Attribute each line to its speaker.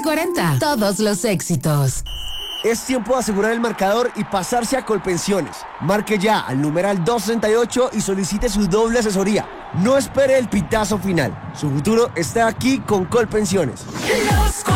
Speaker 1: 40. Todos los éxitos.
Speaker 2: Es tiempo de asegurar el marcador y pasarse a Colpensiones. Marque ya al numeral 268 y solicite su doble asesoría. No espere el pitazo final. Su futuro está aquí con Colpensiones.